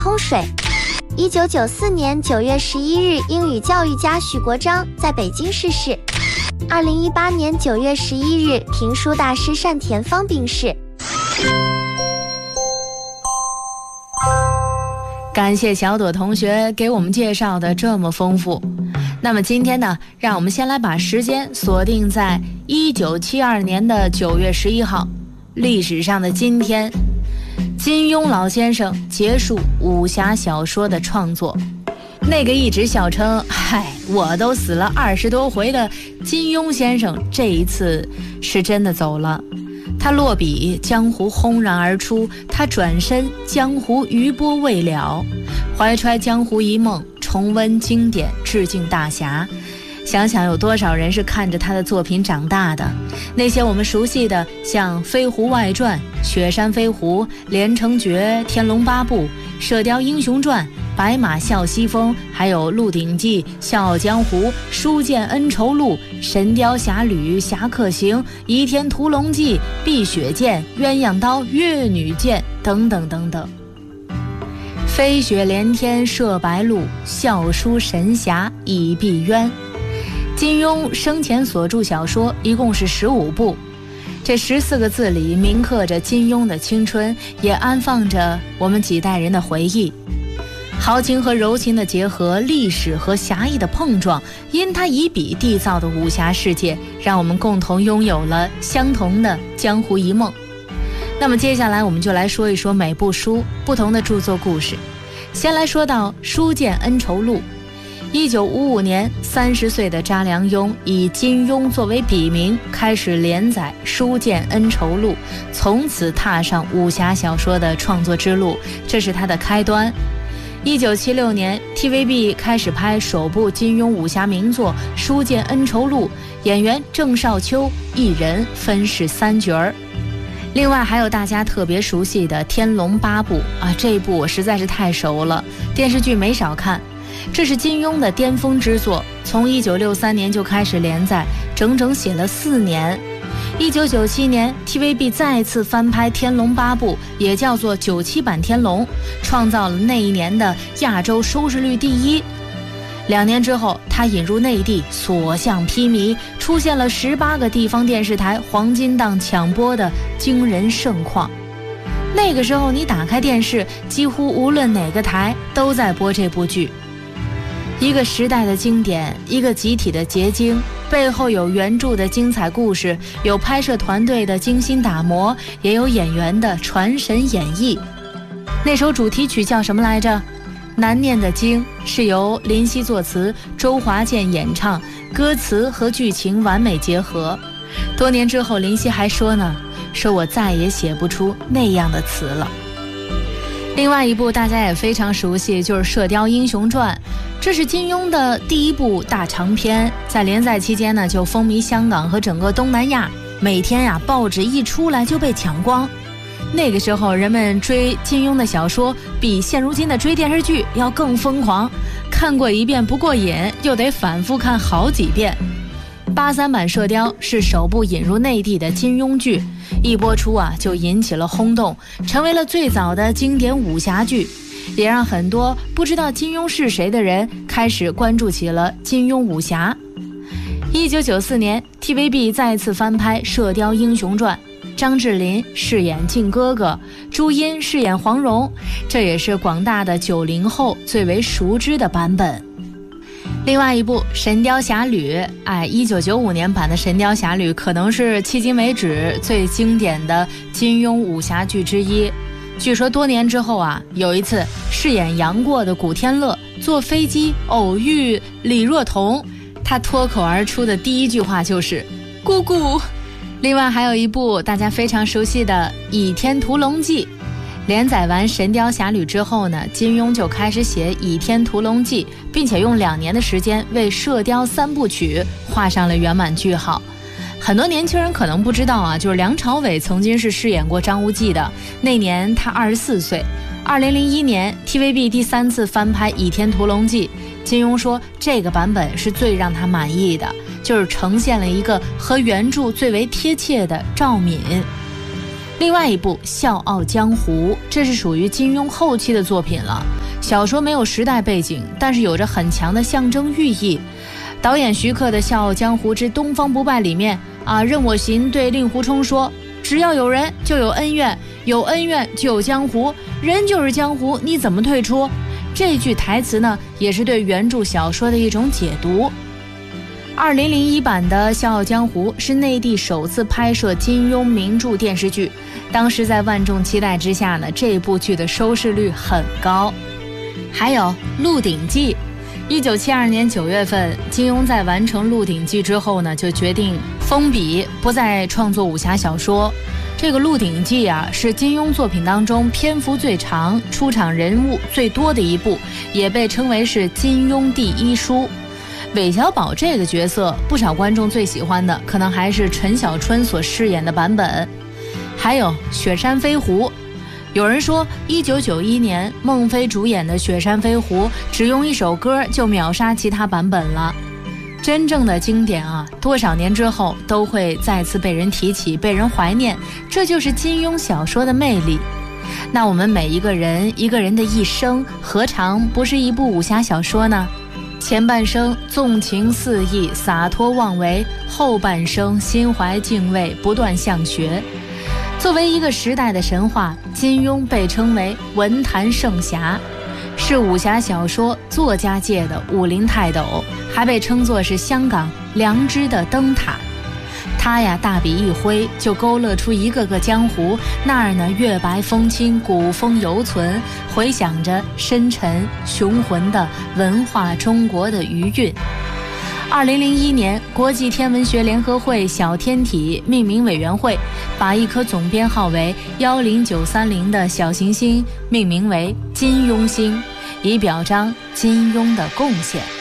通水。1994年9月11日，英语教育家许国璋在北京逝世。2018年9月11日，评书大师单田芳病逝。 感谢小朵同学给我们介绍的这么丰富。那么今天呢，让我们先来把时间锁定在1972年的9月11号，历史上的今天，金庸老先生结束武侠小说的创作。那个一直笑称嗨我都死了20多回的金庸先生，这一次是真的走了。他落笔，江湖轰然而出；他转身，江湖余波未了。怀揣江湖一梦，重温经典，致敬大侠。想想有多少人是看着他的作品长大的，那些我们熟悉的，像《飞狐外传》《雪山飞狐》《连城诀》《天龙八部》《射雕英雄传》《白马啸西风》，还有《鹿鼎记》《笑傲江湖》《书剑恩仇录》《神雕侠侣》《侠客行》《倚天屠龙记》《碧血剑》《鸳鸯刀》《越女剑》等等等等。飞雪连天射白鹿，笑书神侠倚碧鸳。金庸生前所著小说一共是15部，这14个字里铭刻着金庸的青春，也安放着我们几代人的回忆。豪情和柔情的结合，历史和侠义的碰撞，因他以笔缔造的武侠世界，让我们共同拥有了相同的江湖一梦。那么接下来我们就来说一说每部书不同的著作故事。先来说到《书剑恩仇录》。1955年，30岁的查良镛以金庸作为笔名，开始连载《书剑恩仇录》，从此踏上武侠小说的创作之路，这是他的开端。1976年 ，TVB 开始拍首部金庸武侠名作《书剑恩仇录》，演员郑少秋一人分饰3角儿。另外还有大家特别熟悉的《天龙八部》啊，这一部我实在是太熟了，电视剧没少看。这是金庸的巅峰之作，从1963年就开始连载，整整写了4年。1997年 TVB 再次翻拍《天龙八部》，也叫做97版天龙，创造了那一年的亚洲收视率第1。2年之后，他引入内地，所向披靡，出现了18个地方电视台黄金档抢播的惊人盛况。那个时候你打开电视，几乎无论哪个台都在播这部剧。一个时代的经典，一个集体的结晶，背后有原著的精彩故事，有拍摄团队的精心打磨，也有演员的传神演绎。那首主题曲叫什么来着？难念的经，是由林夕作词，周华健演唱，歌词和剧情完美结合。多年之后，林夕还说呢，说我再也写不出那样的词了。另外一部大家也非常熟悉，就是《射雕英雄传》，这是金庸的第1部大长篇，在连载期间呢，就风靡香港和整个东南亚，每天呀，报纸一出来就被抢光。那个时候人们追金庸的小说比现如今的追电视剧要更疯狂，看过一遍不过瘾，又得反复看好几遍。83版《射雕》是首部引入内地的金庸剧，一播出啊就引起了轰动，成为了最早的经典武侠剧，也让很多不知道金庸是谁的人开始关注起了金庸武侠。1994年 TVB 再次翻拍《射雕英雄传》，张智霖饰演靖哥哥，朱茵饰演黄蓉，这也是广大的90后最为熟知的版本。另外一部《神雕侠侣》，1995年版的《神雕侠侣》可能是迄今为止最经典的金庸武侠剧之一。据说多年之后啊，有一次饰演杨过的古天乐坐飞机偶遇李若彤，他脱口而出的第1句话就是“姑姑”。另外还有一部大家非常熟悉的《倚天屠龙记》。连载完《神雕侠侣》之后呢，金庸就开始写《倚天屠龙记》，并且用2年的时间为《射雕3部曲》画上了圆满句号。很多年轻人可能不知道啊，就是梁朝伟曾经是饰演过张无忌的，那年他24岁。2001年 TVB 第3次翻拍《倚天屠龙记》，金庸说这个版本是最让他满意的，就是呈现了一个和原著最为贴切的赵敏。 另外一部《笑傲江湖》，这是属于金庸后期的作品了。小说没有时代背景，但是有着很强的象征寓意。导演徐克的《笑傲江湖之东方不败》里面任我行对令狐冲说，只要有人就有恩怨，有恩怨就有江湖，人就是江湖，你怎么退出？这句台词呢，也是对原著小说的一种解读。2001版的《笑傲江湖》是内地首次拍摄金庸名著电视剧，当时在万众期待之下呢，这部剧的收视率很高。还有《鹿鼎记》，1972年9月份，金庸在完成《鹿鼎记》之后呢，就决定封笔，不再创作武侠小说。这个《鹿鼎记》是金庸作品当中篇幅最长、出场人物最多的一部，也被称为是金庸第一书。韦小宝这个角色，不少观众最喜欢的可能还是陈小春所饰演的版本。还有《雪山飞狐》，有人说1991年孟非主演的《雪山飞狐》只用一首歌就秒杀其他版本了。真正的经典多少年之后都会再次被人提起，被人怀念，这就是金庸小说的魅力。那我们每一个人的一生，何尝不是一部武侠小说呢？前半生纵情肆意，洒脱妄为，后半生心怀敬畏，不断向学。作为一个时代的神话，金庸被称为文坛圣侠，是武侠小说作家界的武林泰斗，还被称作是香港良知的灯塔。他大笔一挥，就勾勒出一个个江湖，那儿呢月白风清，古风犹存，回想着深沉雄浑的文化中国的余韵。2001年，国际天文学联合会小天体命名委员会把一颗总编号为10930的小行星命名为金庸星，以表彰金庸的贡献。